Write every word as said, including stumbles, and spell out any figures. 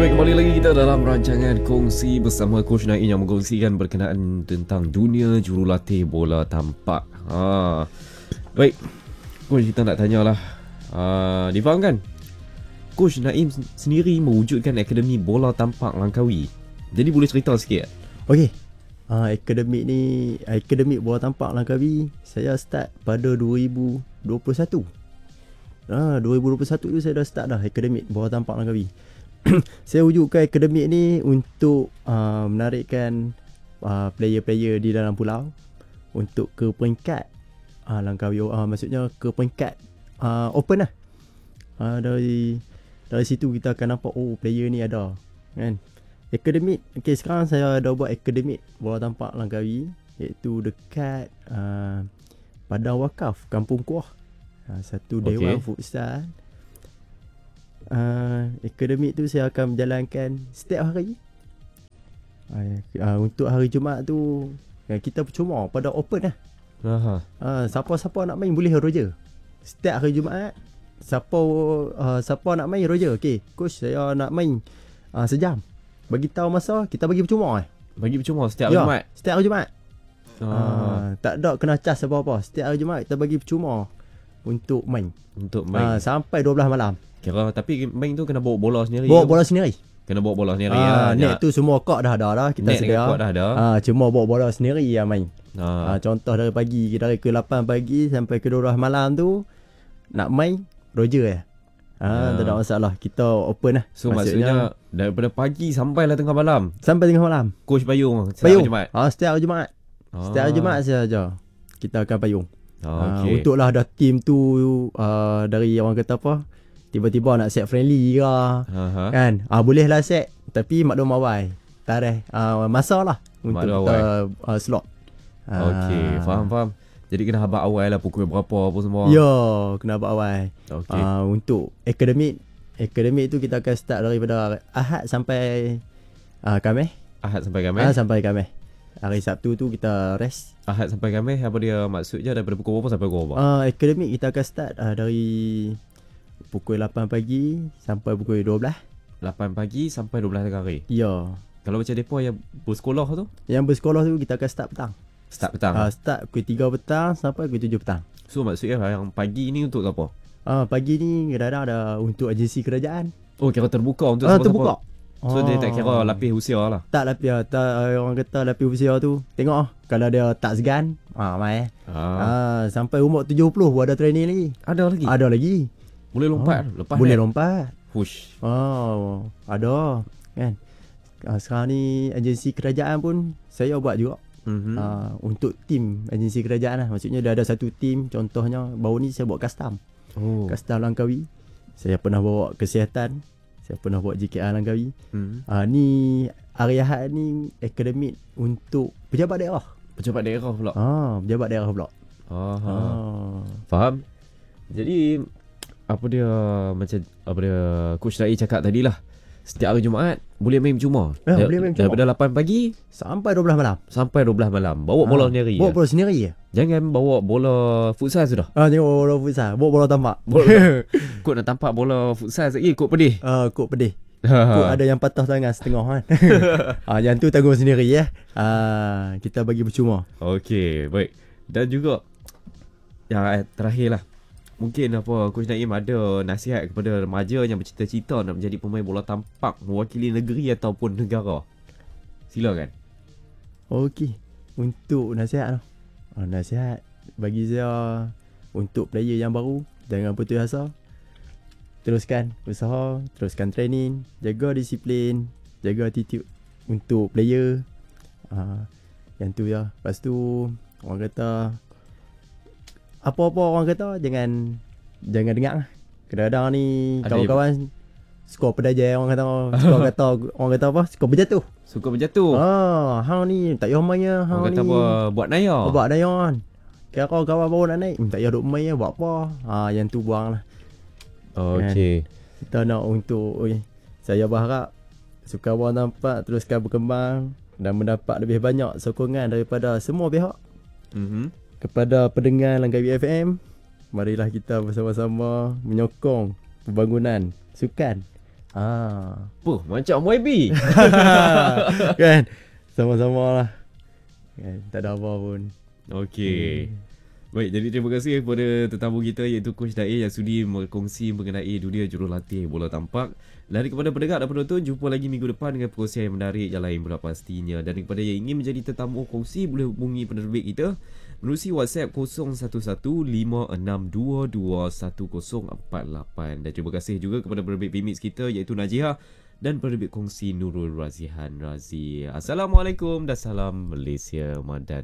Baik, kembali lagi kita dalam rancangan Kongsi bersama Coach Naim yang mengkongsikan berkenaan tentang dunia jurulatih bola tampak. Ha. Baik, Coach, kita nak tanyalah. Uh, difahamkan Coach Naim sendiri mewujudkan Akademi Bola Tampak Langkawi. Jadi boleh cerita sikit? Okey. Uh, akademik ni, Akademik Bola Tampak Langkawi, saya start pada dua ribu dua puluh satu. Ah, dua ribu dua puluh satu tu saya dah start dah Akademik Bola Tampak Langkawi. Saya wujudkan akademik ni untuk uh, menarikkan uh, player-player di dalam pulau untuk ke peringkat uh, Langkawi, uh, maksudnya ke peringkat uh, open lah. Uh, dari dari situ kita akan nampak, oh, player ni ada kan. Akademik, okay, sekarang saya dah buat akademik Bola Tampak Langkawi, iaitu dekat uh, Padang Wakaf, Kampung Kuah. Uh, satu dewan okay. futsal. Uh, akademik tu saya akan menjalankan setiap hari. Uh, uh, untuk hari Jumaat tu uh, kita percuma pada open lah. Aha. Uh, siapa-siapa nak main boleh Roger. Setiap hari Jumaat, siapa uh, siapa nak main Roger. Okey, coach saya nak main uh, sejam. Bagi tahu masa, kita bagi percuma eh. Bagi percuma setiap hari ya, Jumaat. Setiap hari Jumaat. Ah. Uh, tak ada kena cas apa-apa. Setiap hari Jumaat kita bagi percuma untuk main. Untuk main. Uh, sampai dua belas malam. Kira tapi main tu kena bawa bola sendiri. Bawa bola sendiri. Kena bawa bola sendiri Ah, lah. net tu semua kod dah ada dah, kita net sedia. Kod dah ada. Ah, cuma bawa bola sendiri ya main. Ah. Ah, contoh dari pagi, dari ke lapan pagi sampai ke dua belas malam tu nak main Roger ya. Ah, ya. tak ada masalah. Kita open lah. So maksudnya, maksudnya daripada pagi sampailah tengah malam. Sampai tengah malam. Coach payung setiap payung. hari Jumaat. Ah, setiap hari Jumaat. Ah. Setiap hari Jumaat saja kita akan payung. Ah, ah, okay. Untuklah ada team tu uh, dari orang kata apa? Tiba-tiba nak set friendly ke, Aha. kan? Ah, boleh lah set, tapi maklum awal. Tarikh uh, masa lah untuk kita uh, slot. Okey, faham faham. Jadi kena habaq awal lah pukul berapa apa semua. Ya, kena habaq awal. Okey. Uh, untuk akademik, akademik tu kita akan start daripada Ahad sampai uh, Khamis. Ahad sampai Khamis. Ahad sampai Khamis. Hari Sabtu tu kita rest. Ahad sampai Khamis, apa dia maksudnya daripada pukul berapa sampai pukul berapa? Uh, akademik kita akan start uh, dari pukul lapan pagi sampai pukul dua belas. lapan pagi sampai dua belas tengah hari. Ya. Kalau macam depa yang bersekolah tu? Yang bersekolah tu kita akan start petang. Start petang. Uh, start pukul tiga petang sampai pukul tujuh petang. So maksudnya yang pagi ni untuk apa? Ah, uh, pagi ni kadang-kadang ada untuk agensi kerajaan. Oh, kira terbuka untuk Ah, siapa-siapa. terbuka. So oh. dia tak kira lapis usia lah. Tak lapis, tak, orang kata lapis usia tu. Tengok ah, kalau dia tak segan, ah mai. Ah. ah sampai umur tujuh puluh pun ada training lagi. Ada lagi. Ada lagi. Boleh lompat, oh. lepas. Boleh net. lompat. Push. Oh, ada kan. Ah, sekarang ni agensi kerajaan pun saya buat juga. Mm-hmm. Ah, untuk tim agensi kerajaan lah. Maksudnya dia ada satu tim, contohnya baru ni saya buat custom. Oh. Custom Langkawi. Saya pernah bawa kesihatan. Saya pernah buat J K R Langkawi. Hmm. Ah, ni hari Ahad ni akademik untuk pejabat daerah. Pejabat daerah pula. Ah, pejabat daerah pula. Ah. Ah. Faham? Jadi apa dia macam apa dia Coach Rai cakap tadi lah. Setiap hari Jumaat boleh main cuma. Ya, Dar- boleh main cuma. Daripada lapan pagi Sampai dua belas malam. sampai dua belas malam. Bawa bola Ah, sendiri. Bawa ya? bola sendiri ya. Jangan bawa bola futsal sudah. Ah, tengok bola futsal. Bawa bola tamak. Bola. Kod nak tampak bola futsal sekali kod pedih. Ah, kod pedih. Kod ada yang patah tangan setengah kan. Ah, yang tu tanggung sendiri ya. Ah, kita bagi percuma. Okey, baik. Dan juga yang terakhir lah. Mungkin apa Coach Naim ada nasihat kepada remaja yang bercita-cita nak menjadi pemain bola tampak mewakili negeri ataupun negara. Silakan. Okey. Untuk nasihat lah. Ah, nasihat bagi saya untuk player yang baru, jangan putus asa. Teruskan usaha, teruskan training, jaga disiplin, jaga attitude untuk player. Ah, yang tu ya. Lepas tu orang kata apa-apa orang kata jangan jangan dengar lah. Kadang-kadang ni Ada kawan-kawan skor pedajai orang kata skor kata orang kata apa? Skor berjatuh. Suka berjatuh. Ah, hang ni tak payah main ya. Orang Hang kata ni apa buat naya. oh, buat naya kan. Kira kau kawan baru nak naik, hmm, tak payah duk main ya, buat apa? Ah, yang tu buang lah. Okey. Kita nak untuk oi, saya berharap Sukan Bola Tampak teruskan berkembang dan mendapat lebih banyak sokongan daripada semua pihak. Mhm. Kepada pendengar Langkawi F M, marilah kita bersama-sama menyokong pembangunan sukan Ah. Puh, macam Y B. Kan? Sama-sama lah. Kan? Tak ada apa pun. Okey. Hmm. Baik, jadi terima kasih kepada tetamu kita iaitu Coach Dae yang sudi berkongsi mengenai dunia jurulatih bola tampak. Dan kepada pendengar dan penonton, jumpa lagi minggu depan dengan perkongsian yang menarik yang lain pula pastinya. Dan kepada yang ingin menjadi tetamu kongsi, boleh hubungi penerbit kita menerusi WhatsApp kosong satu satu lima enam dua dua satu kosong empat lapan. Dan terima kasih juga kepada penerbit Vimix kita iaitu Najihah dan penerbit kongsi Nurul Razihan Razi. Assalamualaikum dan salam Malaysia Madan.